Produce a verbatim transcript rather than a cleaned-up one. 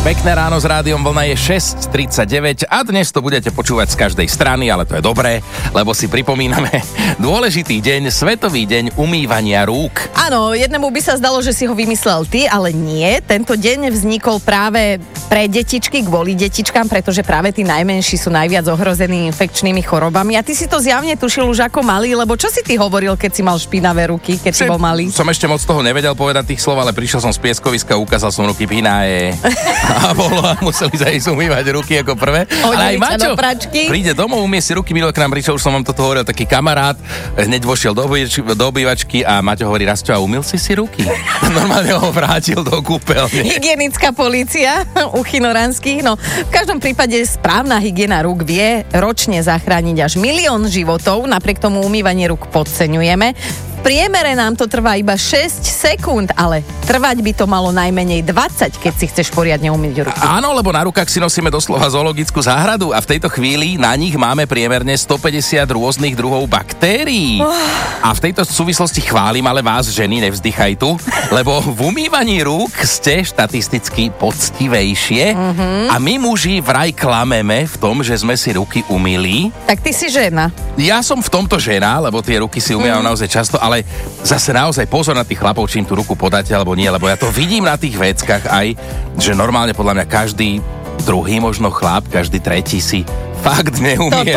Pekné ráno s Rádiom Vlna je šesť tridsaťdeväť a dnes to budete počúvať z každej strany, ale to je dobré, lebo si pripomíname dôležitý deň, Svetový deň umývania rúk. Áno, jednému by sa zdalo, že si ho vymyslel ty, ale nie. Tento deň vznikol práve pre detičky, kvôli detičkám, pretože práve tí najmenší sú najviac ohrození infekčnými chorobami. A ty si to zjavne tušil už ako malý, lebo čo si ty hovoril, keď si mal špinavé ruky, keď si bol malý? Som ešte moc toho nevedel povedať tých slov, ale prišiel som z pieskoviska, ukázal som ruky pinaje. A bolo a museli sa ísť umývať ruky ako prvé. Ale aj Maťo príde domov, umie si ruky, minulé k nám prišiel, už som vám toto hovoril, taký kamarát, hneď vošiel do, do obývačky a Maťo hovorí, Rasťo, a umyl si si ruky? Normálne ho vrátil do kúpeľne. Hygienická polícia u Chinoranských, no v každom prípade správna hygiena rúk vie ročne zachrániť až milión životov, napriek tomu umývanie rúk podceňujeme. V priemere nám to trvá iba šesť sekúnd, ale trvať by to malo najmenej dvadsať, keď si chceš poriadne umyť ruky. Áno, lebo na rukách si nosíme doslova zoologickú záhradu a v tejto chvíli na nich máme priemerne stopäťdesiat rôznych druhov baktérií. Oh. A v tejto súvislosti chválim ale vás, ženy, nevzdychaj tu, lebo v umývaní rúk ste štatisticky poctivejšie mm-hmm. a my muži vraj klameme v tom, že sme si ruky umýli. Tak ty si žena. Ja som v tomto žena, lebo tie ruky si umývam mm. naozaj často, ale zase naozaj pozor na tých chlapov, či im tú ruku podáte alebo nie, lebo ja to vidím na tých veckách aj, že normálne podľa mňa každý druhý možno chlap, každý tretí si fakt neumie